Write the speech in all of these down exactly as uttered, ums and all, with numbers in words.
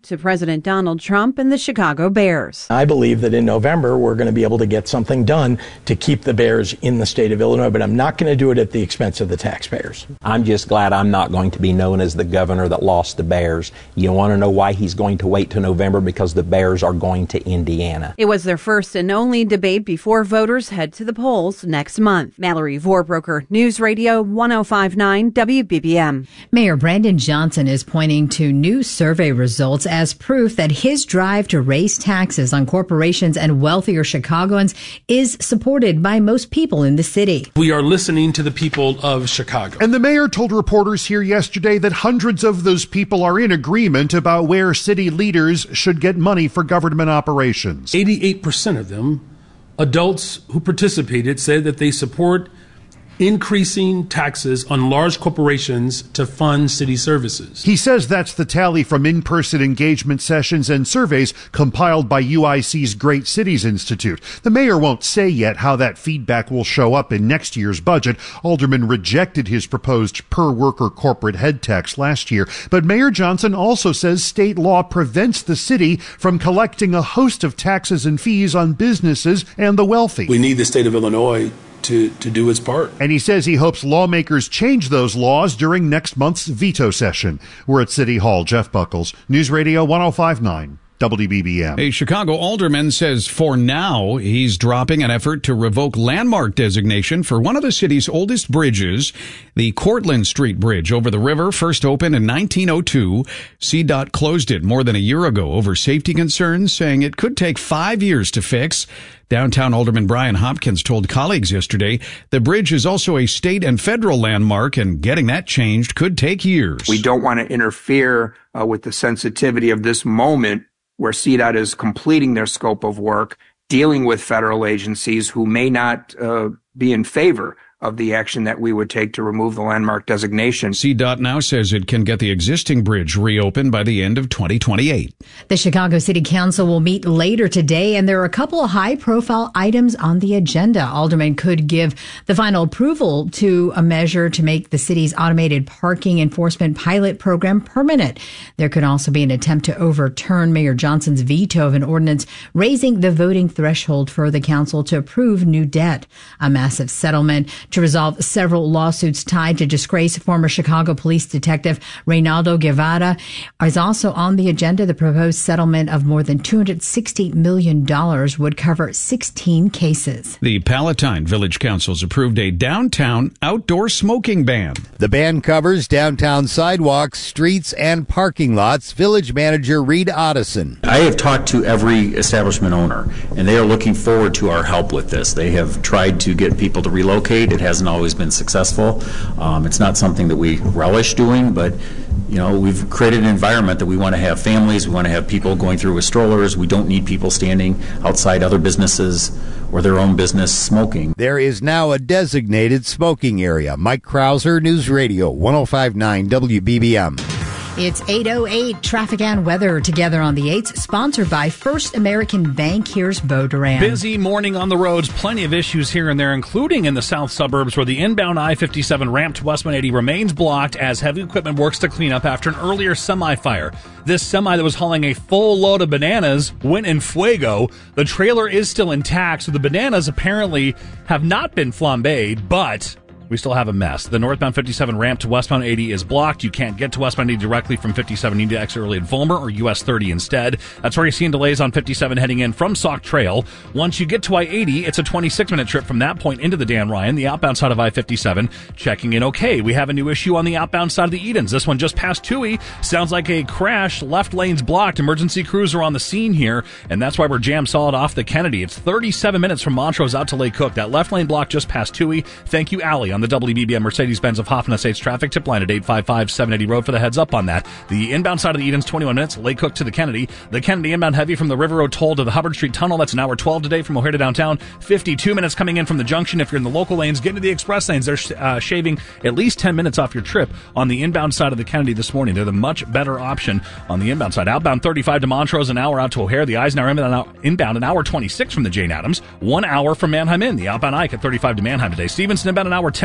to President Donald Trump and the Chicago Bears. I believe that in November we're going to be able to get something done to keep the Bears in the state of Illinois, but I'm not going to do it at the expense of the taxpayers. I'm just glad I'm not going to be known as the governor that lost the Bears. You want to know why he's going to wait till November? Because the Bears are going to Indiana. It was their first and only debate before voters head to the polls next month. Mallory Vorbroker, News Radio one oh five point nine W B B M. Mayor Brandon Johnson is pointing to new survey results as proof that his drive to raise taxes on corporations and wealthier Chicagoans is supported by most people in the city. We are listening to the people of Chicago. And the mayor told reporters here yesterday that hundreds of those people are in agreement about where city leaders should get money for government operations. eighty-eight percent of them, adults who participated, said that they support increasing taxes on large corporations to fund city services. He says that's the tally from in-person engagement sessions and surveys compiled by U I C's Great Cities Institute. The mayor won't say yet how that feedback will show up in next year's budget. Aldermen rejected his proposed per-worker corporate head tax last year. But Mayor Johnson also says state law prevents the city from collecting a host of taxes and fees on businesses and the wealthy. We need the state of Illinois to, to do its part. And he says he hopes lawmakers change those laws during next month's veto session. We're at City Hall. Jeff Buckles, News Radio one oh five point nine. W B B M. A Chicago alderman says for now he's dropping an effort to revoke landmark designation for one of the city's oldest bridges, the Cortlandt Street Bridge over the river, first opened in nineteen oh two. C DOT closed it more than a year ago over safety concerns, saying it could take five years to fix. Downtown Alderman Brian Hopkins told colleagues yesterday the bridge is also a state and federal landmark, and getting that changed could take years. We don't want to interfere uh, with the sensitivity of this moment where C DOT is completing their scope of work, dealing with federal agencies who may not uh, be in favor of the action that we would take to remove the landmark designation. C DOT now says it can get the existing bridge reopened by the end of twenty twenty-eight. The Chicago City Council will meet later today, and there are a couple of high-profile items on the agenda. Aldermen could give the final approval to a measure to make the city's automated parking enforcement pilot program permanent. There could also be an attempt to overturn Mayor Johnson's veto of an ordinance raising the voting threshold for the council to approve new debt. A massive settlement to resolve several lawsuits tied to disgraced former Chicago police detective Reynaldo Guevara is also on the agenda. The proposed settlement of more than two hundred sixty million dollars would cover sixteen cases. The Palatine Village Council's approved a downtown outdoor smoking ban. The ban covers downtown sidewalks, streets, and parking lots. Village manager Reed Otteson. I have talked to every establishment owner, and they are looking forward to our help with this. They have tried to get people to relocate. It hasn't always been successful. Um, it's not something that we relish doing, but you know, we've created an environment that we want to have families, we want to have people going through with strollers. We don't need people standing outside other businesses or their own business smoking. There is now a designated smoking area. Mike Krauser, News Radio one oh five point nine W B B M. It's eight oh eight, traffic and weather together on the eights, sponsored by First American Bank. Here's Bo Duran. Busy morning on the roads, plenty of issues here and there, including in the south suburbs where the inbound I fifty-seven ramp to West one eighty remains blocked as heavy equipment works to clean up after an earlier semi-fire. This semi that was hauling a full load of bananas went in fuego. The trailer is still intact, so the bananas apparently have not been flambéed, but we still have a mess. The northbound fifty-seven ramp to westbound eighty is blocked. You can't get to westbound eighty directly from fifty-seven. You need to exit early at Vollmer or U S thirty instead. That's where you're seeing delays on fifty-seven heading in from Sauk Trail. Once you get to I eighty, it's a twenty-six minute trip from that point into the Dan Ryan, the outbound side of I fifty-seven. Checking in okay. We have a new issue on the outbound side of the Edens. This one just past Toohey. Sounds like a crash. Left lane's blocked. Emergency crews are on the scene here, and that's why we're jammed solid off the Kennedy. It's thirty-seven minutes from Montrose out to Lake Cook. That left lane block just past Toohey. Thank you, Allie, on the W B B M Mercedes-Benz of Hoffman Estates traffic tip line at eight five five, seven eighty Road for the heads up on that. The inbound side of the Edens, twenty-one minutes. Lake Cook to the Kennedy. The Kennedy inbound heavy from the River Road toll to the Hubbard Street Tunnel. That's an hour twelve today from O'Hare to downtown. fifty-two minutes coming in from the junction. If you're in the local lanes, getting to the express lanes, they're uh, shaving at least ten minutes off your trip on the inbound side of the Kennedy this morning. They're the much better option on the inbound side. Outbound thirty-five to Montrose, an hour out to O'Hare. The Eisenhower inbound, an hour twenty-six from the Jane Addams. One hour from Manheim in. The outbound Ike at thirty-five to Manheim today. Stevenson inbound, an hour ten.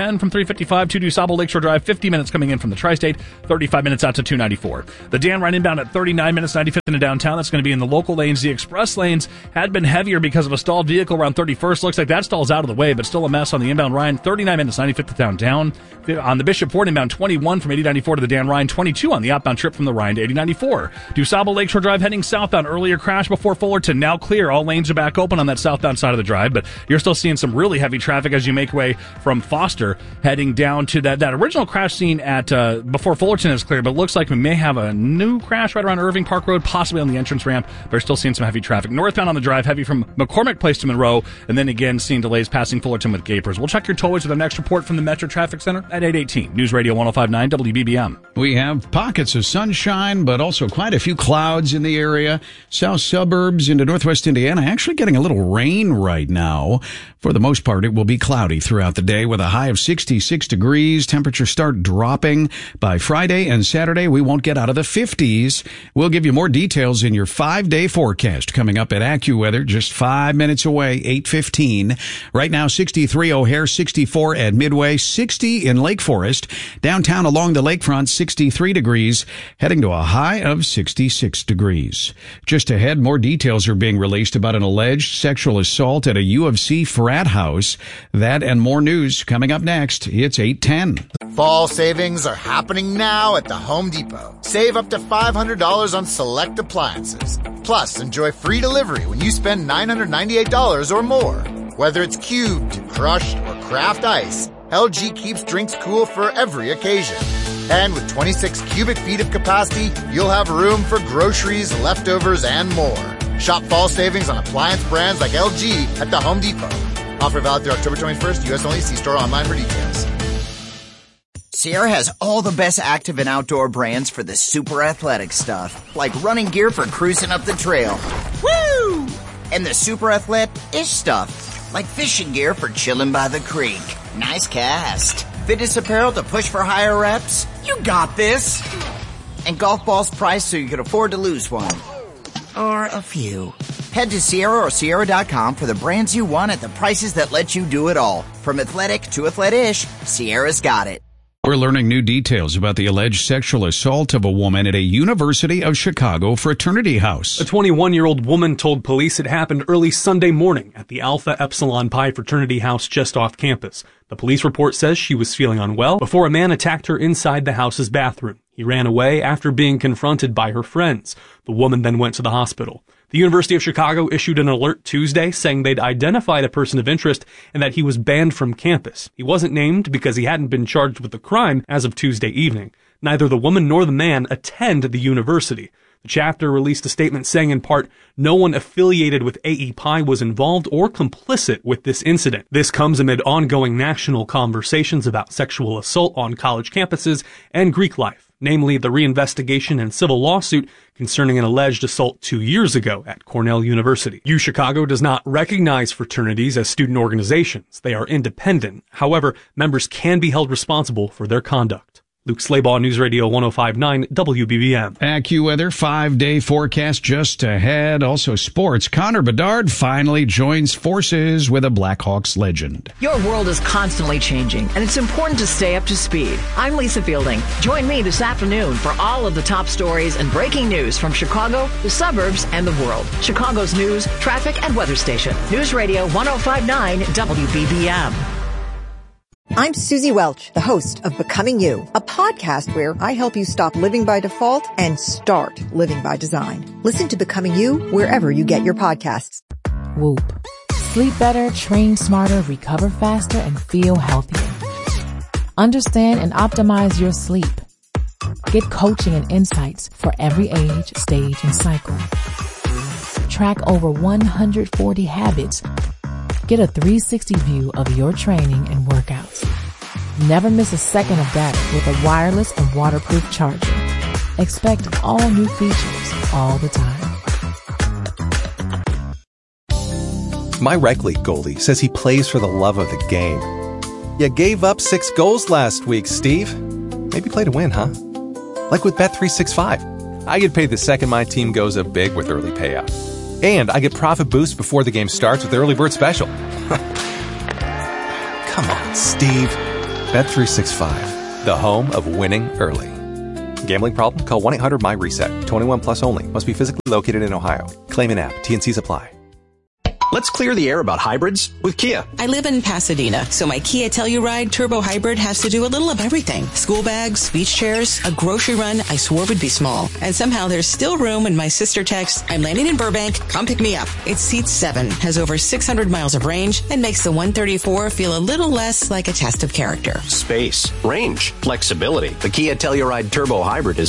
ten from three fifty-five to DuSable Lakeshore Drive, fifty minutes coming in from the Tri-State, thirty-five minutes out to two ninety-four. The Dan Ryan inbound at thirty-nine minutes, ninety-fifth into downtown. That's going to be in the local lanes. The express lanes had been heavier because of a stalled vehicle around thirty-first. Looks like that stall's out of the way, but still a mess on the inbound Ryan. thirty-nine minutes, ninety-fifth to downtown. On the Bishop Ford inbound, twenty-one from eighty ninety-four to the Dan Ryan, twenty-two on the outbound trip from the Ryan to eighty ninety-four. DuSable Lakeshore Drive heading southbound. Earlier crash before Fullerton, now clear. All lanes are back open on that southbound side of the drive, but you're still seeing some really heavy traffic as you make way from Foster heading down to that, that original crash scene at uh, before Fullerton is clear, but it looks like we may have a new crash right around Irving Park Road, possibly on the entrance ramp, but we're still seeing some heavy traffic. Northbound on the drive, heavy from McCormick Place to Monroe, and then again seeing delays passing Fullerton with Gapers. We'll check your tollways with our next report from the Metro Traffic Center at eight eighteen. News Radio one oh five point nine W B B M. We have pockets of sunshine, but also quite a few clouds in the area. South suburbs into northwest Indiana, actually getting a little rain right now. For the most part, it will be cloudy throughout the day with a high of sixty-six degrees. Temperatures start dropping by Friday and Saturday. We won't get out of the fifties. We'll give you more details in your five-day forecast coming up at AccuWeather, just five minutes away, eight fifteen. Right now, sixty-three O'Hare, sixty-four at Midway, sixty in Lake Forest. Downtown along the lakefront, sixty-three degrees, heading to a high of sixty-six degrees. Just ahead, more details are being released about an alleged sexual assault at a U of C frat house. That and more news coming up next. It's eight ten. Fall savings are happening now at the Home Depot. Save up to five hundred dollars on select appliances. Plus, enjoy free delivery when you spend nine hundred ninety-eight dollars or more. Whether it's cubed, crushed, or craft ice, L G keeps drinks cool for every occasion. And with twenty-six cubic feet of capacity, you'll have room for groceries, leftovers, and more. Shop fall savings on appliance brands like L G at the Home Depot. Offer valid through October twenty-first, U S only. See store online for details. Sierra has all the best active and outdoor brands for the super athletic stuff, like running gear for cruising up the trail. Woo! And the super athletic-ish stuff, like fishing gear for chilling by the creek. Nice cast. Fitness apparel to push for higher reps. You got this. And golf balls priced so you can afford to lose one. Or a few. Head to Sierra or Sierra dot com for the brands you want at the prices that let you do it all. From athletic to athletic-ish, Sierra's got it. We're learning new details about the alleged sexual assault of a woman at a University of Chicago fraternity house. A twenty-one-year-old woman told police it happened early Sunday morning at the Alpha Epsilon Pi fraternity house just off campus. The police report says she was feeling unwell before a man attacked her inside the house's bathroom. He ran away after being confronted by her friends. The woman then went to the hospital. The University of Chicago issued an alert Tuesday saying they'd identified a person of interest and that he was banned from campus. He wasn't named because he hadn't been charged with the crime as of Tuesday evening. Neither the woman nor the man attend the university. The chapter released a statement saying in part, no one affiliated with A E Pi was involved or complicit with this incident. This comes amid ongoing national conversations about sexual assault on college campuses and Greek life, namely the reinvestigation and civil lawsuit concerning an alleged assault two years ago at Cornell University. U Chicago does not recognize fraternities as student organizations. They are independent. However, members can be held responsible for their conduct. Luke Slaybaugh, News Radio one oh five point nine W B B M. AccuWeather, five-day forecast just ahead. Also sports. Connor Bedard finally joins forces with a Blackhawks legend. Your world is constantly changing, and it's important to stay up to speed. I'm Lisa Fielding. Join me this afternoon for all of the top stories and breaking news from Chicago, the suburbs, and the world. Chicago's news, traffic, and weather station. News Radio one oh five point nine W B B M. I'm Susie Welch, the host of Becoming You, a podcast where I help you stop living by default and start living by design. Listen to Becoming You wherever you get your podcasts. Whoop. Sleep better, train smarter, recover faster, and feel healthier. Understand and optimize your sleep. Get coaching and insights for every age, stage, and cycle. Track over one hundred forty habits. Get a three sixty view of your training and workouts. Never miss a second of data with a wireless and waterproof charger. Expect all new features all the time. My rec league goalie says he plays for the love of the game. You gave up six goals last week, Steve. Maybe play to win, huh? Like with Bet three sixty-five. I get paid the second my team goes up big with early payout. And I get profit boost before the game starts with the early bird special. Come on, Steve. Bet three sixty-five, the home of winning early. Gambling problem? Call one eight hundred my reset. twenty-one plus only. Must be physically located in Ohio. Claim in app. T N Cs apply. Let's clear the air about hybrids with Kia. I live in Pasadena, so my Kia Telluride Turbo Hybrid has to do a little of everything. School bags, beach chairs, a grocery run I swore would be small. And somehow there's still room when my sister texts, I'm landing in Burbank, come pick me up. It seats seven, has over six hundred miles of range, and makes the one thirty-four feel a little less like a test of character. Space, range, flexibility. The Kia Telluride Turbo Hybrid is